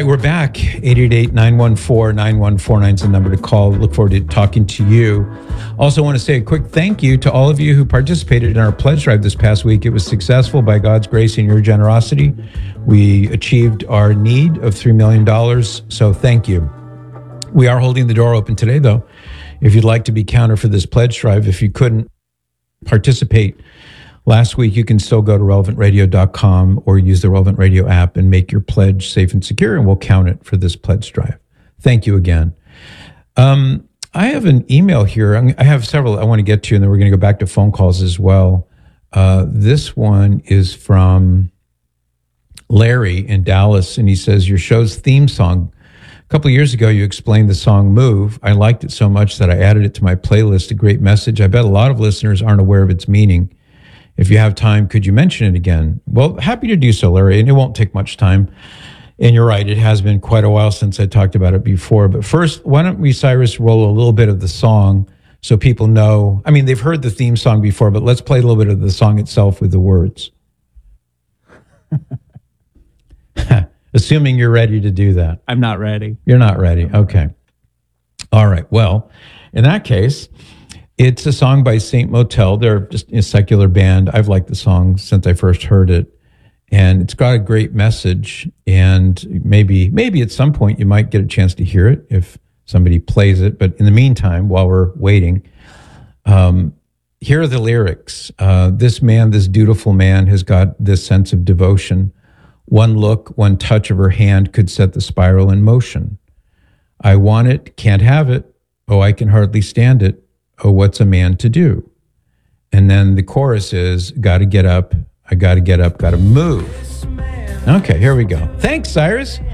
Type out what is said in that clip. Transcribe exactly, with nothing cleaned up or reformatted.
right, we're back. eight eight eight, nine one four, nine one four nine is the number to call. Look forward to talking to you. Also want to say a quick thank you to all of you who participated in our pledge drive this past week. It was successful by God's grace and your generosity. We achieved our need of three million dollars, so thank you. We are holding the door open today, though. If you'd like to be counter for this pledge drive, if you couldn't participate last week, you can still go to relevant radio dot com or use the Relevant Radio app and make your pledge safe and secure, and we'll count it for this pledge drive. Thank you again. Um, I have an email here. I have several I want to get to, and then we're going to go back to phone calls as well. Uh, this one is from Larry in Dallas, and he says, your show's theme song. A couple of years ago, you explained the song Move. I liked it so much that I added it to my playlist. A great message. I bet a lot of listeners aren't aware of its meaning. If you have time, could you mention it again? Well, happy to do so, Larry, and it won't take much time. And you're right, it has been quite a while since I talked about it before. But first, why don't we, Cyrus, roll a little bit of the song so people know. I mean, they've heard the theme song before, but let's play a little bit of the song itself with the words. Assuming you're ready to do that. I'm not ready. You're not ready. Okay. All right. Well, in that case, it's a song by Saint Motel. They're just a secular band. I've liked the song since I first heard it. And it's got a great message. And maybe, maybe at some point you might get a chance to hear it if somebody plays it. But in the meantime, while we're waiting, um, here are the lyrics. Uh, this man, this dutiful man, has got this sense of devotion. One look, one touch of her hand could set the spiral in motion. I want it, can't have it. Oh, I can hardly stand it. Oh, what's a man to do? And then the chorus is, gotta get up, I gotta get up, gotta move. Okay, here we go. Thanks, Cyrus.